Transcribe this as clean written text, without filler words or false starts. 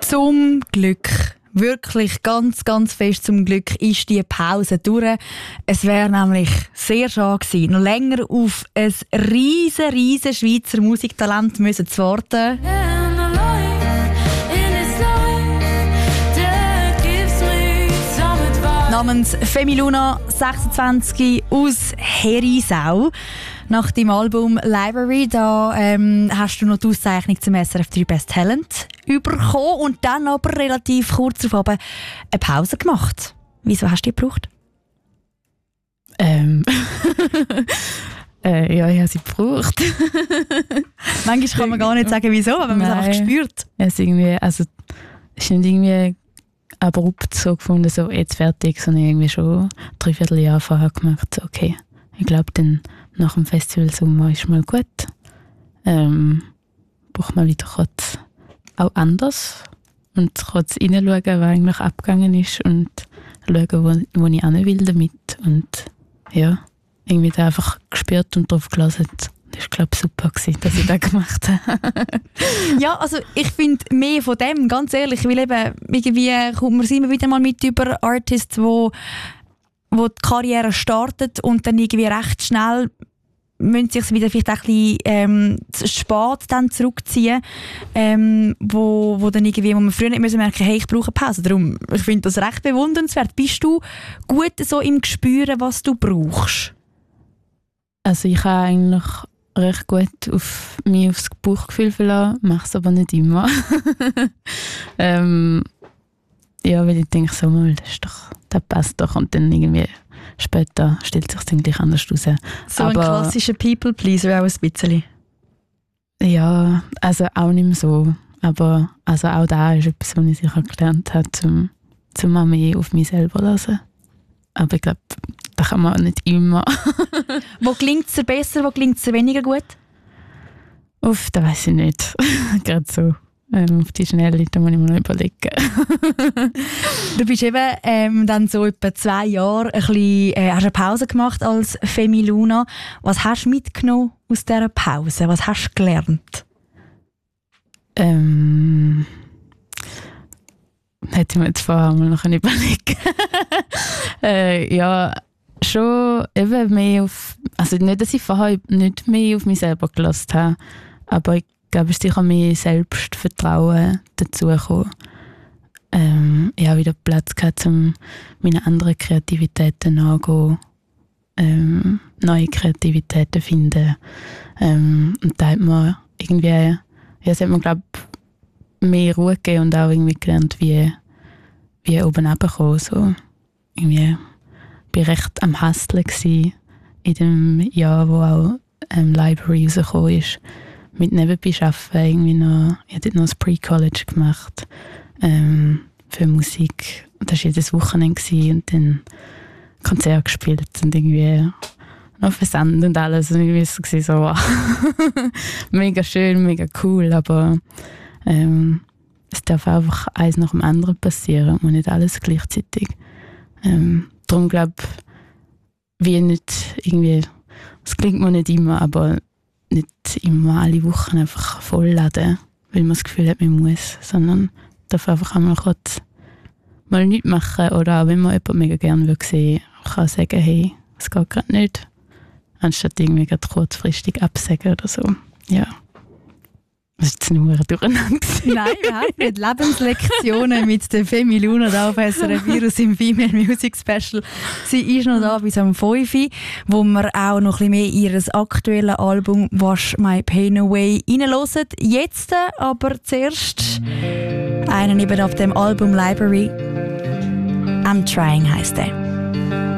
Zum Glück, wirklich ganz, ganz fest zum Glück ist die Pause durch. Es wäre nämlich sehr schade gewesen, noch länger auf ein riesen Schweizer Musiktalent müssen zu warten. Namens Femiluna, 26, aus Herisau. Nach dem Album Library, da hast du noch die Auszeichnung zum SRF 3 Best Talent bekommen und dann aber relativ kurz darauf eine Pause gemacht. Wieso hast du die gebraucht? Ja, ich habe sie gebraucht. Manchmal kann man gar nicht sagen, wieso, aber man es einfach spürt. Es ist nicht irgendwie abrupt so gefunden, so jetzt fertig, sondern irgendwie schon 3/4 Jahr vorher gemacht. So, okay, ich glaube, dann nach dem Festival Sommer ist mal gut. Braucht man wieder kurz auch anders und kurz reinschauen, was eigentlich abgegangen ist und schauen, wo ich hin will damit. Und ja, irgendwie da einfach gespürt und drauf gelassen. Das war, glaube ich, super, dass ich das gemacht habe. Ja, also ich finde mehr von dem, ganz ehrlich, weil eben irgendwie kommt man immer wieder mal mit über Artists, wo die Karriere startet und dann irgendwie recht schnell müssen sich wieder vielleicht auch ein bisschen spät dann zurückziehen, wo dann irgendwie, wo man früher nicht merken, hey, ich brauche eine Pause. Darum, ich finde das recht bewundernswert. Bist du gut so im Gespüren, was du brauchst? Also ich habe eigentlich recht gut mich aufs Bauchgefühl verlassen, mache es aber nicht immer. Ja, weil ich denke, so mal, das passt doch und dann irgendwie später stellt sich dann gleich anders raus. So ein klassischer People-Pleaser auch ein bisschen? Ja, also auch nicht mehr so. Aber also auch da ist etwas, was ich sicher gelernt habe, zum mal mehr auf mich selber lassen. Aber ich glaube, das kann man auch nicht immer. Wo klingt es dir besser, wo klingt es dir weniger gut? Das weiss ich nicht. Gerade so. Auf die Schnelle, da muss ich mir noch überlegen. Du bist eben dann so etwa 2 Jahre hast eine Pause gemacht als Femiluna. Was hast du mitgenommen aus dieser Pause? Was hast du gelernt? Hätte ich mir jetzt vorher mal noch überlegen. Ja, schon eben mehr auf, also nicht, dass ich vorher nicht mehr auf mich selber gelassen habe, aber ich glaube, es ist sicher mehr Selbstvertrauen dazugekommen. Ich habe wieder Platz gehabt, um meine anderen Kreativitäten nachzugehen, neue Kreativitäten finden. Und da hat man irgendwie, ja, es hat mir, glaube ich, mehr Ruhe gegeben und auch irgendwie gelernt, wie oben runterkommen. So, irgendwie war ich recht am Hustlen gewesen in dem Jahr, wo auch Library rausgekommen ist. Mit nebenbei arbeiten, irgendwie noch, ich habe dort noch das Pre-College gemacht für Musik. Das war jedes Wochenende und dann Konzert gespielt und irgendwie noch Versand und alles. Und ich war so, wow. Mega schön, mega cool, aber es darf einfach eins nach dem anderen passieren und nicht alles gleichzeitig. Darum glaube ich, wie nicht irgendwie, es klingt mir nicht immer, aber nicht immer alle Wochen einfach vollladen, weil man das Gefühl hat, man muss, sondern darf einfach einmal kurz mal nichts machen oder auch wenn man jemanden mega gerne sehen will, kann sagen, hey, es geht gerade nicht, anstatt irgendwie gerade kurzfristig absagen oder so. Ja. Das war jetzt nur durcheinander. Nein, überhaupt nicht. Lebenslektionen mit der Femiluna da auf SRF Virus im Female Music Special. Sie ist noch da bis am 5 Uhr, wo wir auch noch ein bisschen mehr ihr aktuelles Album «Wash My Pain Away» reinhören. Jetzt aber zuerst einen eben auf dem Album «Library». «I'm Trying» heisst der.